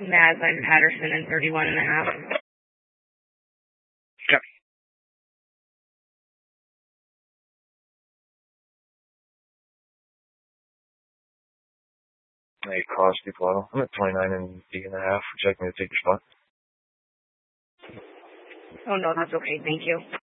Madeline Patterson and 31 and a half. Copy. Hey, cause people auto. I'm at 29 and B and a half. Would you like me to take your spot? Oh, no, that's okay. Thank you.